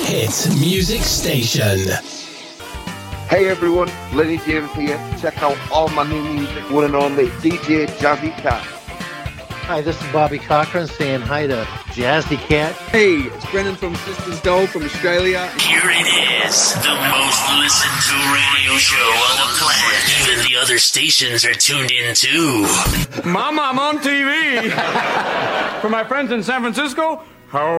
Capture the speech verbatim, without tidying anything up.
hit music station. Hey everyone, Lenny James here. Check out all my new music, one and only D J Jazzy Cat. Hi, this is Bobby Cochran saying hi to Jazzy Cat. Hey, it's Brendan from Sisters Doll from Australia. Here it is, the most listened to radio show on the planet. Even the other stations are tuned in too. Mama, I'm on T V. For my friends in San Francisco, how